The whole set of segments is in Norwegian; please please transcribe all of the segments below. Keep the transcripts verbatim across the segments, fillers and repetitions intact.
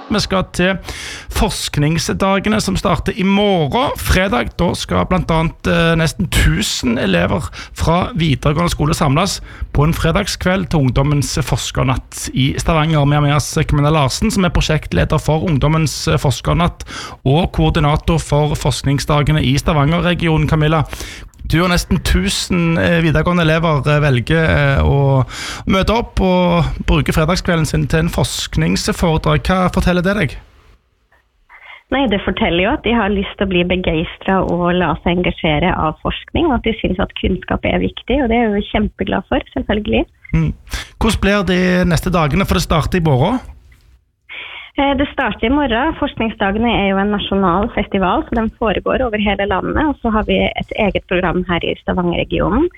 Vi skal til forskningsdagene som starter i morgen. Fredag, da skal blant annet eh, nesten tusen elever fra videregående skole samles på en fredagskveld til Ungdommens forskernatt i Stavanger. Vi har med oss Camilla Larsen, som er prosjektleder for Ungdommens forskernatt og koordinator for forskningsdagene i Stavanger-regionen. Camilla, du og nesten tusen videregående elever velger å møte opp og bruke fredagskvelden sin til en forskningsforedrag. Hva forteller det deg? Nei, det forteller jo at de har lyst til å bli begeistret og la seg engasjere av forskning, og at de synes at kunnskap er viktig, og det er jeg jo kjempeglad for, selvfølgelig. Mm. Hvordan blir de neste dagene, for det starter i morgen? Det starter i morgen. Forskningsdagene er jo en nasjonal festival, så den foregår over hele landet, og så har vi et eget program her i Stavanger-regionen.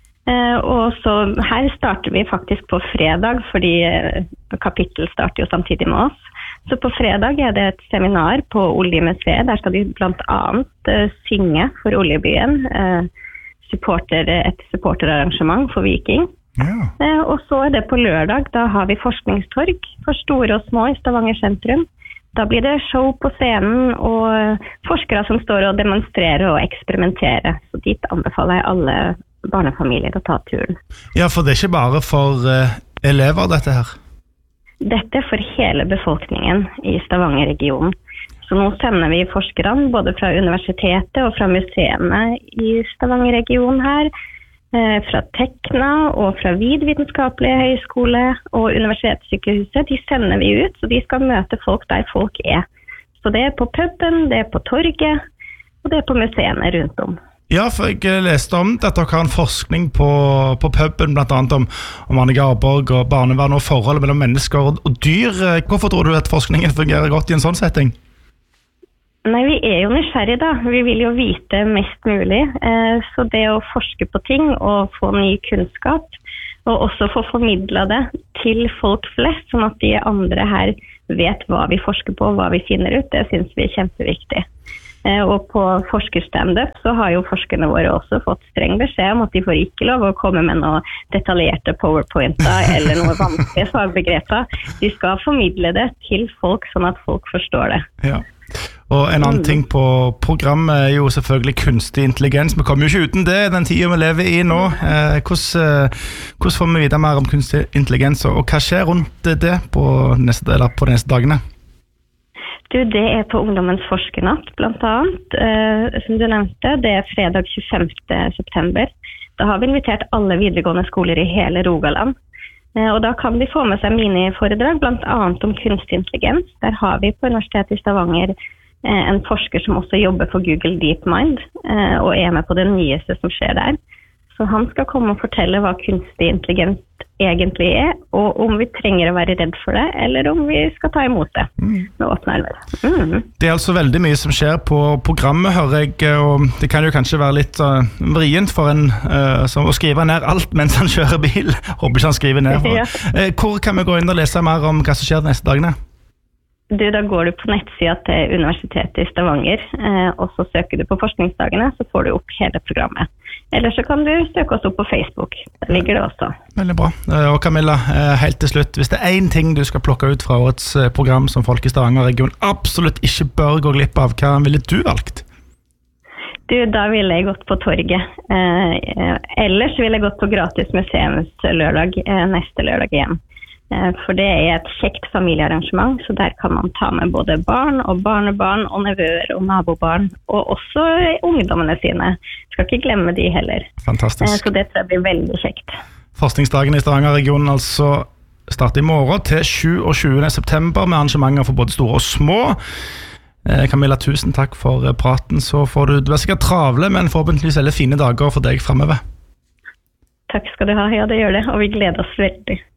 Og så her starter vi faktisk på fredag, fordi kapittel starter jo samtidig med oss. Så på fredag er det et seminar på Oljemuseet. Der skal de blant annet synge for Oljebyen, supporter, et supporterarrangement for Viking. Ja. Og så er det på lørdag, da har vi forskningstorg for store og små i Stavanger sentrum. Da blir det show på scenen og forskere som står og demonstrerer og eksperimenterer. Så dit anbefaler jeg alle barnefamilier å ta turen. Ja, for det er ikke bare for uh, elever dette her? Dette er for hele befolkningen i Stavanger-regionen. Så nå sender vi forskerne både fra universitetet og fra museene i Stavanger-regionen her, fra Tekna og fra Vidvitenskapelige høyskole og Universitetssykehuset. De sender vi ut, så de skal møte folk der folk er. Så det er på puben, det er på torget, og det er på museene rundt om. Ja, for jeg leste om at dere har en forskning på, på puben, blant annet om, om Anne Garborg og barnevern og forholdet mellom mennesker og, og dyr. Hvorfor tror du at forskningen fungerer godt i en sånn setting? Nei, vi er jo nysgjerrige da. Vi vil jo vite mest mulig. Så det å forske på ting og få ny kunnskap, og også få formidlet det til folk flest, sånn at de andre her vet hva vi forsker på, hva vi finner ut, det synes vi er kjempeviktig. Og på forskerstandup så har jo forskerne våre også fått streng beskjed om at de får ikke lov å komme med noe detaljerte powerpointer eller noe vanskelige fagbegreper. De skal formidle det til folk sånn at folk forstår det. Ja. Og en annen ting på programmet er jo selvfølgelig kunstig intelligens. Vi kommer jo ikke uten det, den tiden vi lever i nå. Eh, hvordan, hvordan får vi vite mer om kunstig intelligens, og hva skjer rundt det på, neste, eller på de neste dagene? Du, det er på Ungdommens forskernatt, blant annet, eh, som du nevnte. Det er fredag tjuefemte september. Da har vi invitert alle videregående skoler i hele Rogaland. Eh, og da kan de få med seg miniforedrag, blant annet om kunstig intelligens. Der har vi på Universitetet i Stavanger en forsker som også jobber for Google DeepMind, og er med på det nyeste som skjer der. Så han skal komme og fortelle hva kunstig intelligens egentlig er, og om vi trenger å være redd for det, eller om vi skal ta imot det med åpne armer. Mm. Det er altså veldig mye som skjer på programmet, hører jeg, og det kan jo kanskje være litt uh, vrient for en uh, som å skrive ned alt mens han kjører bil. Håper ikke han skriver ned. For. Ja. Uh, hvor kan vi gå inn og lese mer om hva som skjer de neste dagene? Du, da går du på nettsida til Universitetet i Stavanger, eh, og så søker du på forskningsdagene, så får du opp hele programmet. Eller så kan du søke oss opp på Facebook. Der ligger det også. Veldig bra. Og Camilla, helt til slutt, hvis det er en ting du skal plukke ut fra årets program som folk i Stavanger-regionen absolutt ikke bør gå glipp av, hva ville du valgt? Du, da ville jeg gått på torget. Eh, ellers ville jeg gått på gratis museumslørdag eh, neste lørdag igjen. For det er et kjekt familiearrangement, så der kan man ta med både barn og barnebarn og nevøer og nabobarn, og også ungdommene sine. Skal ikke glemme de heller. Fantastisk. Så det tror jeg blir veldig kjekt. Forskningsdagen i Stavanger-regionen altså starter i morgen til tjueåtte september med arrangementer for både store og små. Camilla, tusen takk for praten. Så får du, du er sikkert travle, men forhåpentligvis veldig fine dager for deg fremover. Takk skal du ha. Ja, det gjør det, og vi gleder oss veldig.